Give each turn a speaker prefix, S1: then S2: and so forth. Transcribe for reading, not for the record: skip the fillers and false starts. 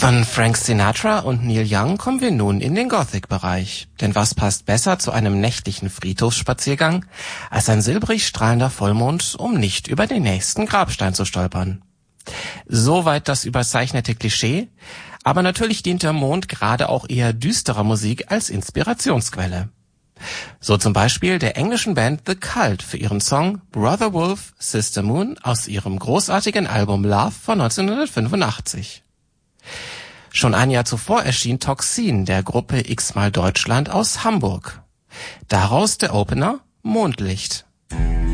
S1: Von Frank Sinatra und Neil Young kommen wir nun in den Gothic-Bereich. Denn was passt besser zu einem nächtlichen Friedhofsspaziergang als ein silbrig strahlender Vollmond, um nicht über den nächsten Grabstein zu stolpern? Soweit das überzeichnete Klischee, aber natürlich dient der Mond gerade auch eher düsterer Musik als Inspirationsquelle. So zum Beispiel der englischen Band The Cult für ihren Song Brother Wolf, Sister Moon aus ihrem großartigen Album Love von 1985. Schon ein Jahr zuvor erschien Toxin der Gruppe X-mal Deutschland aus Hamburg. Daraus der Opener Mondlicht.